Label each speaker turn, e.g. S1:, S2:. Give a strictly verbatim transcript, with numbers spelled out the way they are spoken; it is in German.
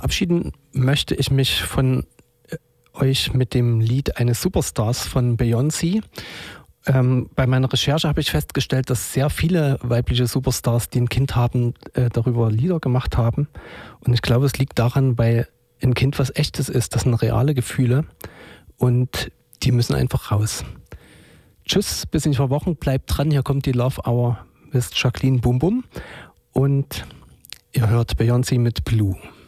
S1: verabschieden möchte ich mich von euch mit dem Lied eines Superstars von Beyoncé. Ähm, bei meiner Recherche habe ich festgestellt, dass sehr viele weibliche Superstars, die ein Kind haben, äh, darüber Lieder gemacht haben. Und ich glaube, es liegt daran, weil ein Kind was Echtes ist. Das sind reale Gefühle und die müssen einfach raus. Tschüss, bis in zwei Wochen. Bleibt dran, hier kommt die Love Hour mit Jacqueline Bum Bum. Und ihr hört Beyoncé mit Blue.